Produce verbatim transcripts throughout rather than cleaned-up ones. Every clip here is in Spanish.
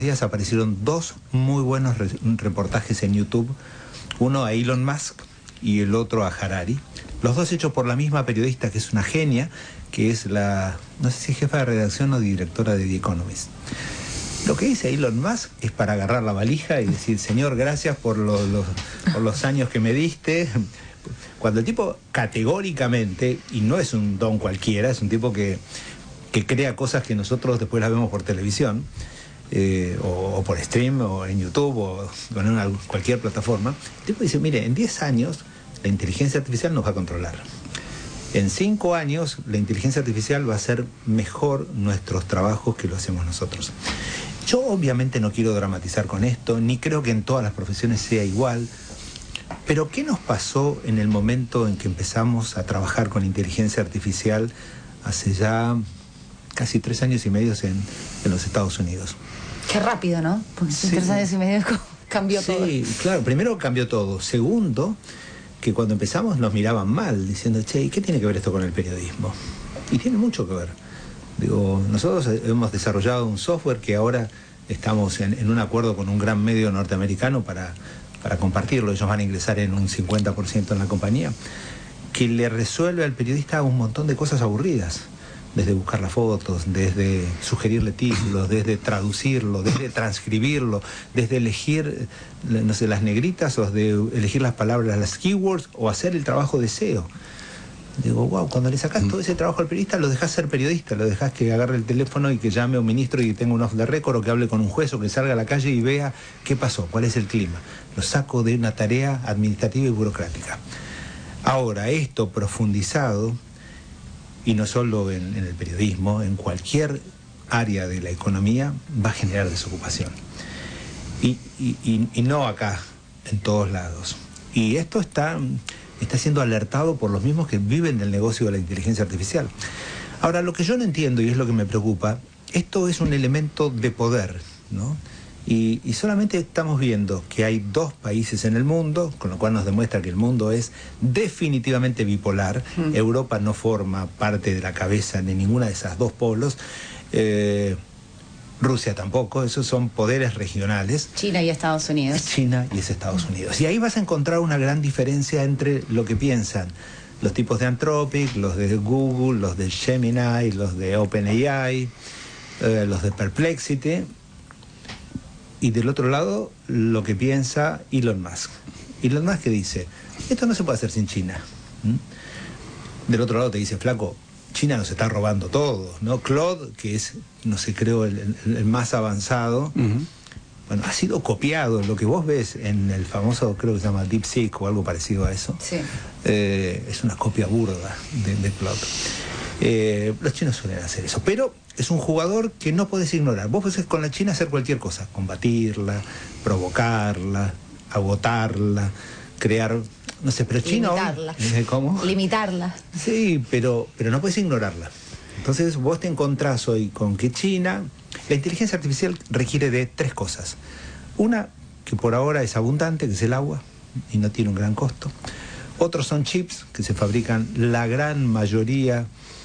días aparecieron dos muy buenos re reportajes en YouTube, uno a Elon Musk y el otro a Harari, los dos hechos por la misma periodista que es una genia, que es la, no sé si jefa de redacción o directora de The Economist. Lo que dice Elon Musk es para agarrar la valija y decir, señor, gracias por, lo, lo, por los años que me diste. Cuando el tipo categóricamente, y no es un don cualquiera, es un tipo que, que crea cosas que nosotros después las vemos por televisión, eh, o, o por stream, o en YouTube, o en una, cualquier plataforma, el tipo dice, mire, en diez años la inteligencia artificial nos va a controlar. En cinco años la inteligencia artificial va a hacer mejor nuestros trabajos que lo hacemos nosotros. Yo obviamente no quiero dramatizar con esto, ni creo que en todas las profesiones sea igual, pero ¿qué nos pasó en el momento en que empezamos a trabajar con inteligencia artificial hace ya casi tres años y medio en, en los Estados Unidos? Qué rápido, ¿no? Porque Sí. en tres años y medio cambió sí, todo. Sí, claro, primero cambió todo. Segundo, que cuando empezamos nos miraban mal, diciendo, che, ¿y qué tiene que ver esto con el periodismo? Y tiene mucho que ver. Digo, nosotros hemos desarrollado un software que ahora estamos en, en un acuerdo con un gran medio norteamericano para, para compartirlo. Ellos van a ingresar en un cincuenta por ciento en la compañía, que le resuelve al periodista un montón de cosas aburridas. Desde buscar las fotos, desde sugerirle títulos, desde traducirlo, desde transcribirlo, desde elegir, no sé, las negritas, o de elegir las palabras, las keywords, o hacer el trabajo de S E O. Digo, wow, cuando le sacás todo ese trabajo al periodista, lo dejás ser periodista, lo dejás que agarre el teléfono y que llame a un ministro y que tenga un off the record, o que hable con un juez, o que salga a la calle y vea qué pasó, cuál es el clima. Lo saco de una tarea administrativa y burocrática. Ahora, esto profundizado, y no solo en, en el periodismo, en cualquier área de la economía, va a generar desocupación. Y, y, y, y no acá, en todos lados. Y esto está, está siendo alertado por los mismos que viven del negocio de la inteligencia artificial. Ahora, lo que yo no entiendo, y es lo que me preocupa, esto es un elemento de poder, ¿no? Y, y solamente estamos viendo que hay dos países en el mundo, con lo cual nos demuestra que el mundo es definitivamente bipolar. Mm. Europa no forma parte de la cabeza de ninguna de esas dos polos. Eh, Rusia tampoco, esos son poderes regionales. China y Estados Unidos. Es China y es Estados Unidos. Y ahí vas a encontrar una gran diferencia entre lo que piensan los tipos de Anthropic, los de Google, los de Gemini, los de OpenAI, eh, los de Perplexity. Y del otro lado, lo que piensa Elon Musk. Elon Musk que dice, esto no se puede hacer sin China. ¿Mm? Del otro lado te dice, flaco, China nos está robando todo, ¿no? Claude, que es, no sé, creo, el, el, el más avanzado, uh-huh. Bueno, ha sido copiado. Lo que vos ves en el famoso, creo que se llama DeepSeek o algo parecido a eso, sí. eh, es una copia burda de, de Claude. Eh, los chinos suelen hacer eso, pero es un jugador que no podés ignorar. Vos podés con la China hacer cualquier cosa, combatirla, provocarla, agotarla, crear, no sé, pero China... Limitarla. Hoy, ¿cómo? Limitarla. Sí, pero, pero no podés ignorarla. Entonces vos te encontrás hoy con que China, la inteligencia artificial requiere de tres cosas. Una, que por ahora es abundante, que es el agua, y no tiene un gran costo. Otros son chips, que se fabrican la gran mayoría...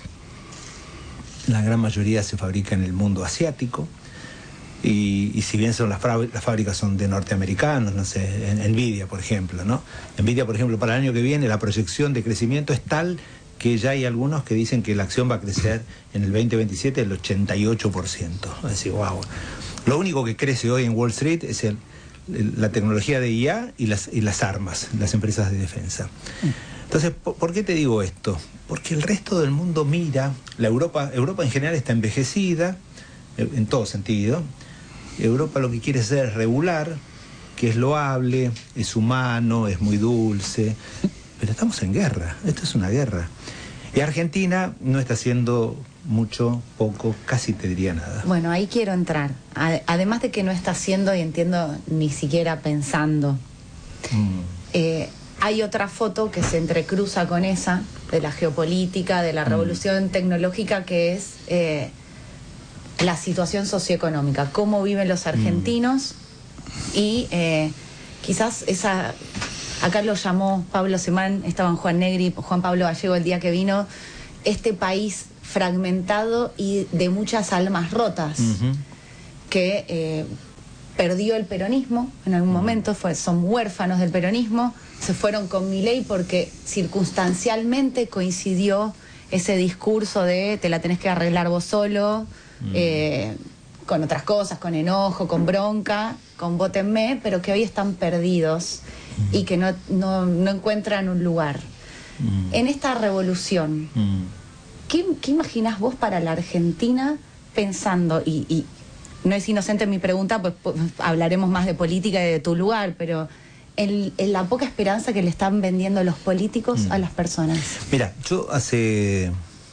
La gran mayoría se fabrica en el mundo asiático, y, y si bien son las, las fábricas son de norteamericanos, no sé, en Nvidia, por ejemplo, ¿no? Nvidia, por ejemplo, para el año que viene la proyección de crecimiento es tal que ya hay algunos que dicen que la acción va a crecer en el veinte veintisiete el ochenta y ocho por ciento. Es decir, wow. Lo único que crece hoy en Wall Street es el, el, la tecnología de I A y las, y las armas, las empresas de defensa. Entonces, ¿por qué te digo esto? Porque el resto del mundo mira, la Europa, Europa en general está envejecida, en todo sentido. Europa lo que quiere ser es regular, que es loable, es humano, es muy dulce, pero estamos en guerra, esto es una guerra. Y Argentina no está haciendo mucho, poco, casi te diría nada. Bueno, ahí quiero entrar. Además de que no está haciendo, y entiendo, ni siquiera pensando. Mm. Eh, Hay otra foto que se entrecruza con esa, de la geopolítica, de la revolución mm. tecnológica, que es eh, la situación socioeconómica, cómo viven los argentinos, mm. y eh, quizás esa, acá lo llamó Pablo Semán, estaban Juan Negri, Juan Pablo Gallego el día que vino, este país fragmentado y de muchas almas rotas, uh-huh. que... Eh, perdió el peronismo en algún momento, fue, son huérfanos del peronismo, se fueron con Milei porque circunstancialmente coincidió ese discurso de te la tenés que arreglar vos solo, mm. eh, con otras cosas, con enojo, con bronca, con vótenme, pero que hoy están perdidos mm. y que no, no, no encuentran un lugar. Mm. En esta revolución, mm. ¿qué, qué imaginás vos para la Argentina pensando, y, y no es inocente mi pregunta, pues, pues hablaremos más de política y de tu lugar, pero en, en la poca esperanza que le están vendiendo los políticos mm. a las personas? Mira, yo hace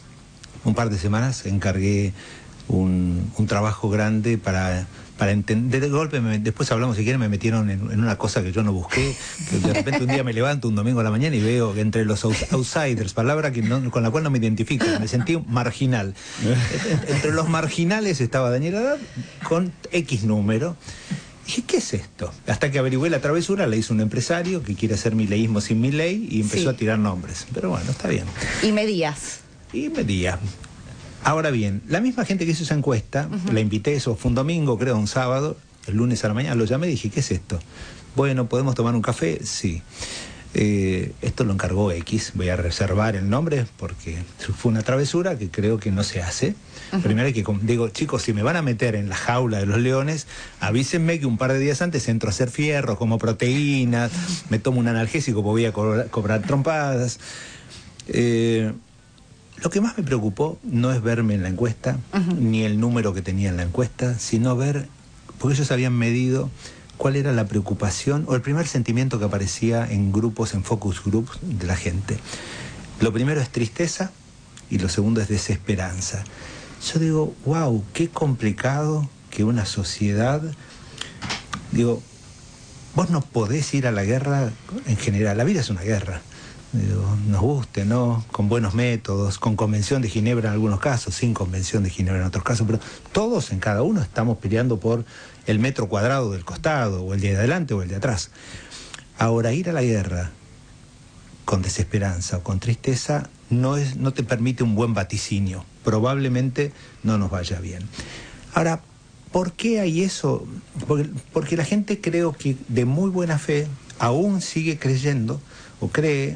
un par de semanas encargué un, un trabajo grande para... para entender, de golpe, me, después hablamos si quieren, me metieron en, en una cosa que yo no busqué, que de repente un día me levanto un domingo a la mañana y veo que entre los outsiders, palabra que no, con la cual no me identifico, me sentí marginal. Entre los marginales estaba Daniel Haddad con X número. Y dije, ¿qué es esto? Hasta que averigüé la travesura, la hizo un empresario que quiere hacer mileísmo sin Milei y empezó sí. a tirar nombres. Pero bueno, está bien. Y medías. Y medía. Ahora bien, la misma gente que hizo esa encuesta, uh-huh. la invité, eso fue un domingo, creo, un sábado, el lunes a la mañana, lo llamé y dije, ¿qué es esto? Bueno, ¿podemos tomar un café? Sí. Eh, esto lo encargó X, voy a reservar el nombre porque fue una travesura que creo que no se hace. Uh-huh. Primero hay que, digo, chicos, si me van a meter en la jaula de los leones, avísenme que un par de días antes entro a hacer fierro, como proteínas, me tomo un analgésico porque voy a cobrar, cobrar trompadas. Eh... Lo que más me preocupó no es verme en la encuesta, uh-huh. ni el número que tenía en la encuesta, sino ver, porque ellos habían medido cuál era la preocupación o el primer sentimiento que aparecía en grupos, en focus groups de la gente. Lo primero es tristeza y lo segundo es desesperanza. Yo digo, wow, qué complicado que una sociedad, digo, vos no podés ir a la guerra en general, la vida es una guerra. Digo, nos guste, ¿no? Con buenos métodos, con convención de Ginebra en algunos casos, sin convención de Ginebra en otros casos, pero todos en cada uno estamos peleando por el metro cuadrado del costado, o el de adelante o el de atrás. Ahora, ir a la guerra con desesperanza o con tristeza no, es, no te permite un buen vaticinio. Probablemente no nos vaya bien. Ahora, ¿por qué hay eso? Porque, porque la gente, creo que de muy buena fe, aún sigue creyendo o cree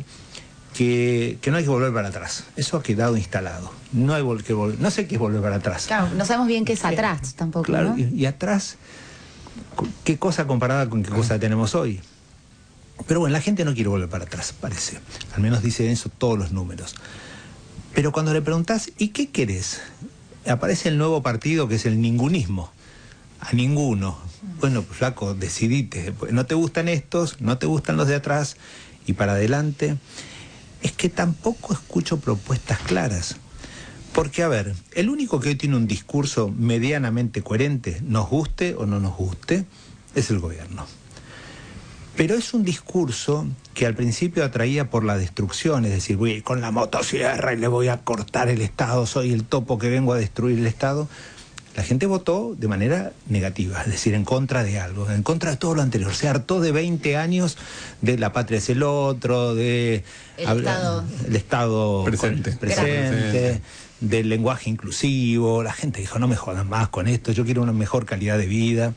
Que, que no hay que volver para atrás. Eso ha quedado instalado. No hay que volver, no sé qué es volver para atrás. Claro, no sabemos bien qué es atrás tampoco. Claro, ¿no? y, y atrás, ¿qué cosa comparada con qué cosa tenemos hoy? Pero bueno, la gente no quiere volver para atrás, parece. Al menos dicen eso todos los números. Pero cuando le preguntás, ¿y qué querés? Aparece el nuevo partido que es el ningunismo. A ninguno. Bueno, pues, flaco, decidite. No te gustan estos, no te gustan los de atrás, y para adelante. Es que tampoco escucho propuestas claras. Porque, a ver, el único que hoy tiene un discurso medianamente coherente, nos guste o no nos guste, es el gobierno. Pero es un discurso que al principio atraía por la destrucción, es decir, voy con la motosierra y le voy a cortar el Estado, soy el topo que vengo a destruir el Estado. La gente votó de manera negativa, es decir, en contra de algo, en contra de todo lo anterior. Se hartó de veinte años de la patria es el otro, de el habla, Estado, el estado presente, con, presente del lenguaje inclusivo. La gente dijo, no me jodan más con esto, yo quiero una mejor calidad de vida.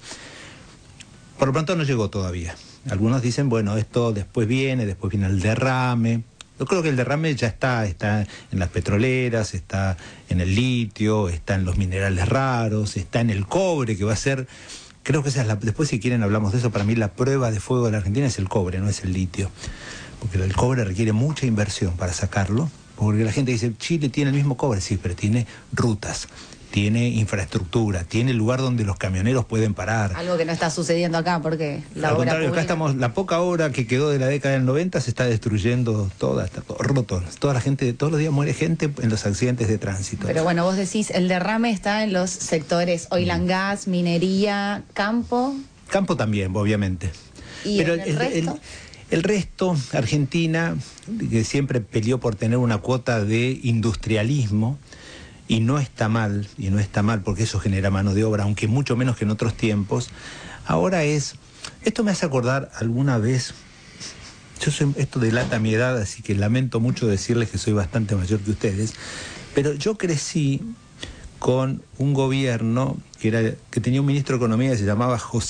Por lo pronto no llegó todavía. Algunos dicen, bueno, esto después viene, después viene el derrame. Yo creo que el derrame ya está, está en las petroleras, está en el litio, está en los minerales raros, está en el cobre, que va a ser, creo que esa es la, después si quieren hablamos de eso, para mí la prueba de fuego de la Argentina es el cobre, no es el litio, porque el cobre requiere mucha inversión para sacarlo, porque la gente dice, Chile tiene el mismo cobre, sí, pero tiene rutas, tiene infraestructura, tiene lugar donde los camioneros pueden parar. Algo que no está sucediendo acá, porque la Al obra contrario, pública... acá estamos, la poca obra que quedó de la década del noventa se está destruyendo toda, está todo roto. Toda la gente, todos los días muere gente en los accidentes de tránsito. Pero bueno, vos decís, el derrame está en los sectores oil and gas, minería, campo... Campo también, obviamente. ¿Y Pero en el, el, resto? El, el resto, Argentina, que siempre peleó por tener una cuota de industrialismo, y no está mal, y no está mal porque eso genera mano de obra, aunque mucho menos que en otros tiempos. Ahora es, esto me hace acordar alguna vez, yo soy, esto delata mi edad, así que lamento mucho decirles que soy bastante mayor que ustedes, pero yo crecí con un gobierno que, era, que tenía un ministro de Economía que se llamaba José